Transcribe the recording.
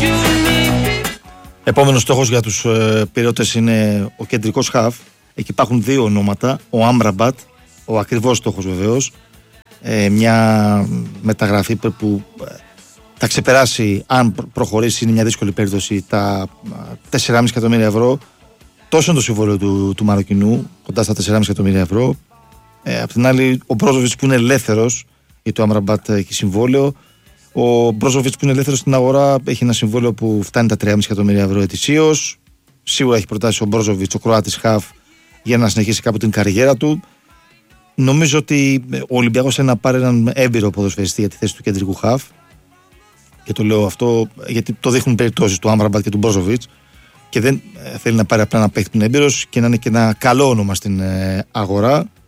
Επόμενος στόχος για τους Πειραιώτες είναι ο κεντρικός χαφ. Εκεί υπάρχουν δύο ονόματα, ο Άμραμπατ, ο ακριβώς στόχος βεβαίως, μια μεταγραφή που θα ξεπεράσει, αν προχωρήσει, είναι μια δύσκολη περίπτωση, τα 4,5 εκατομμύρια ευρώ. Τόσο είναι το συμβόλαιο του Μαροκινού, κοντά στα 4,5 εκατομμύρια ευρώ. Απ' την άλλη, ο Μπρόζοβιτς που είναι ελεύθερος, γιατί ο Άμραμπατ έχει συμβόλαιο. Ο Μπρόζοβιτς που είναι ελεύθερος στην αγορά έχει ένα συμβόλαιο που φτάνει τα 3,5 εκατομμύρια ευρώ ετησίως. Σίγουρα έχει προτάσει ο Μπρόζοβιτς, ο Κροάτης χαφ, για να συνεχίσει κάπου την καριέρα του. Νομίζω ότι ο Ολυμπιακός θέλει να πάρει έναν έμπειρο ποδοσφαιριστή για τη θέση του κεντρικού χαφ. Και το λέω αυτό γιατί το δείχνουν περιπτώσεις του Άμραμπατ και του Μπρόζοβιτς. Και δεν θέλει να πάρει απλά ένα παίκτη που είναι έμπειρος και να είναι και ένα καλό όνομα στην αγορά.